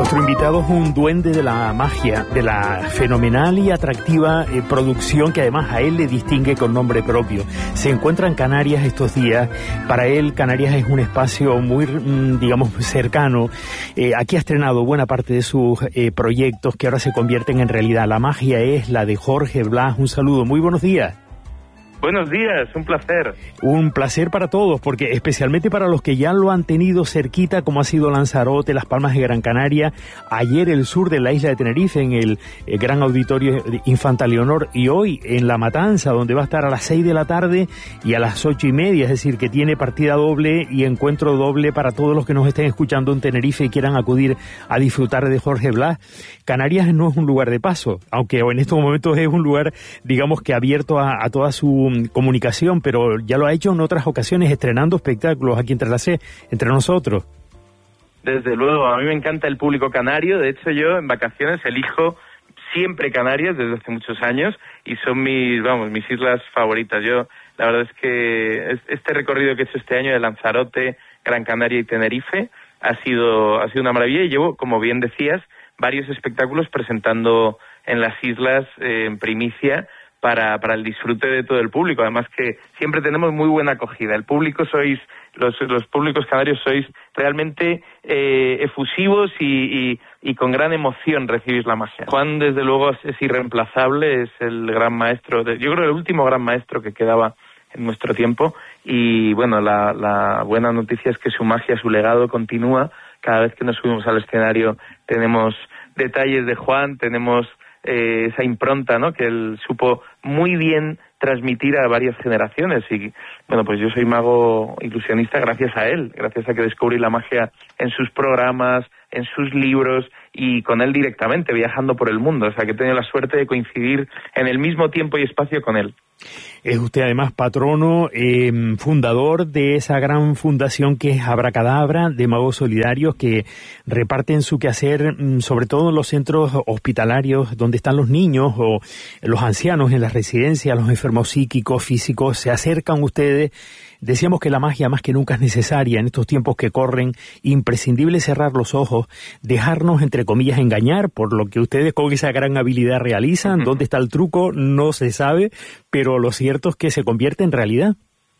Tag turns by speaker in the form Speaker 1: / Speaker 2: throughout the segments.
Speaker 1: Nuestro invitado es un duende de la magia, de la fenomenal y atractiva producción que además a él le distingue con nombre propio. Se encuentra en Canarias estos días. Para él, Canarias es un espacio muy, digamos, cercano. Aquí ha estrenado buena parte de sus proyectos que ahora se convierten en realidad. La magia es la de Jorge Blas. Un saludo. Muy buenos días.
Speaker 2: Buenos días, un placer.
Speaker 1: Un placer para todos, porque especialmente para los que ya lo han tenido cerquita, como ha sido Lanzarote, Las Palmas de Gran Canaria, ayer el sur de la isla de Tenerife, en el gran auditorio Infanta Leonor, y hoy en La Matanza, donde va a estar a las 6 de la tarde y a las 8:30, es decir, que tiene partida doble y encuentro doble para todos los que nos estén escuchando en Tenerife y quieran acudir a disfrutar de Jorge Blas. Canarias no es un lugar de paso, aunque en estos momentos es un lugar, digamos, que abierto a toda su comunicación, pero ya lo ha hecho en otras ocasiones estrenando espectáculos aquí entre nosotros.
Speaker 2: Desde luego, a mí me encanta el público canario. De hecho, yo en vacaciones elijo siempre Canarias desde hace muchos años y son mis islas favoritas. Yo, la verdad es que este recorrido que he hecho este año de Lanzarote, Gran Canaria y Tenerife ha sido una maravilla, y llevo, como bien decías, varios espectáculos presentando en las islas en primicia para el disfrute de todo el público. Además que siempre tenemos muy buena acogida. El público los públicos canarios sois realmente efusivos y con gran emoción recibís la magia. Juan, desde luego, es irreemplazable, es el gran maestro, yo creo el último gran maestro que quedaba en nuestro tiempo, y bueno, la buena noticia es que su magia, su legado continúa. Cada vez que nos subimos al escenario tenemos detalles de Juan, tenemos esa impronta, ¿no?, que él supo muy bien transmitir a varias generaciones. Y bueno, pues yo soy mago ilusionista gracias a él, gracias a que descubrí la magia en sus programas, en sus libros y con él directamente, viajando por el mundo. O sea, que he tenido la suerte de coincidir en el mismo tiempo y espacio con él.
Speaker 1: Es usted además patrono, fundador de esa gran fundación que es Abracadabra, de magos solidarios que reparten su quehacer, sobre todo en los centros hospitalarios donde están los niños o los ancianos en las residencias, los enfermos psíquicos, físicos. Se acercan ustedes. Decíamos que la magia más que nunca es necesaria en estos tiempos que corren, imprescindible cerrar los ojos, dejarnos, entre comillas, engañar por lo que ustedes con esa gran habilidad realizan. ¿Dónde está el truco? No se sabe, pero lo cierto es que se convierte en realidad.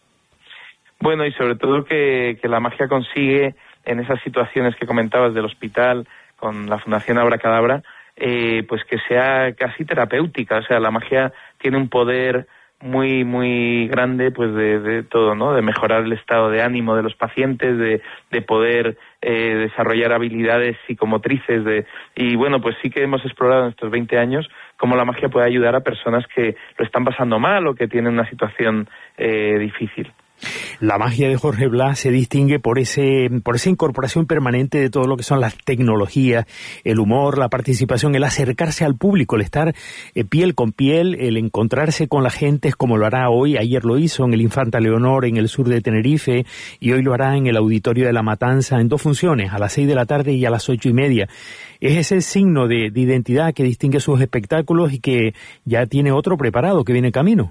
Speaker 2: Bueno, y sobre todo que la magia consigue, en esas situaciones que comentabas del hospital, con la Fundación Abracadabra, pues que sea casi terapéutica. O sea, la magia tiene un poder muy muy grande, pues de todo, ¿no? De mejorar el estado de ánimo de los pacientes, de poder desarrollar habilidades psicomotrices, y bueno, pues sí que hemos explorado en estos 20 años cómo la magia puede ayudar a personas que lo están pasando mal o que tienen una situación difícil.
Speaker 1: La magia de Jorge Blas se distingue por esa incorporación permanente de todo lo que son las tecnologías, el humor, la participación, el acercarse al público, el estar piel con piel, el encontrarse con la gente, como lo hará hoy. Ayer lo hizo en el Infanta Leonor, en el sur de Tenerife, y hoy lo hará en el auditorio de La Matanza, en 2 funciones, a las 6 de la tarde y a las 8:30. Es ese signo de identidad que distingue sus espectáculos y que ya tiene otro preparado, que viene en camino.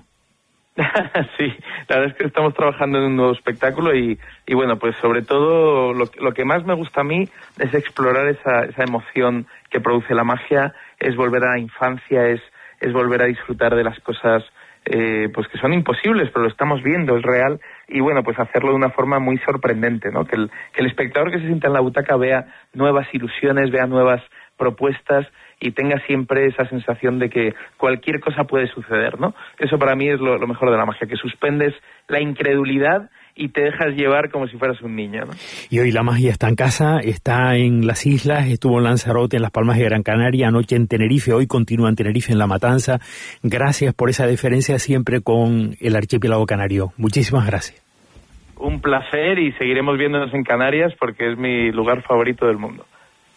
Speaker 2: Sí, la verdad es que estamos trabajando en un nuevo espectáculo y bueno, pues sobre todo lo que más me gusta a mí es explorar esa emoción que produce la magia, es volver a la infancia, es volver a disfrutar de las cosas pues que son imposibles, pero lo estamos viendo, es real, y bueno, pues hacerlo de una forma muy sorprendente, ¿no? Que el espectador que se sienta en la butaca vea nuevas ilusiones, vea nuevas propuestas y tenga siempre esa sensación de que cualquier cosa puede suceder, ¿no? Eso para mí es lo mejor de la magia, que suspendes la incredulidad y te dejas llevar como si fueras un niño, ¿no?
Speaker 1: Y hoy la magia está en casa, está en las islas, estuvo en Lanzarote, en Las Palmas de Gran Canaria, anoche en Tenerife, hoy continúa en Tenerife, en La Matanza. Gracias por esa deferencia siempre con el archipiélago canario. Muchísimas gracias.
Speaker 2: Un placer, y seguiremos viéndonos en Canarias porque es mi lugar favorito del mundo.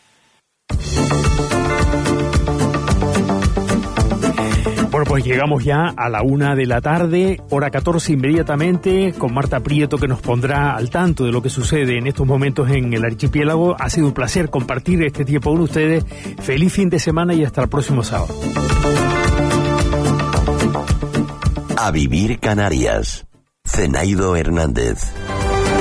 Speaker 1: Bueno, pues llegamos ya a la 1 de la tarde, hora 14 inmediatamente, con Marta Prieto, que nos pondrá al tanto de lo que sucede en estos momentos en el archipiélago. Ha sido un placer compartir este tiempo con ustedes. Feliz fin de semana y hasta el próximo sábado.
Speaker 3: A vivir Canarias. Zenaido Hernández.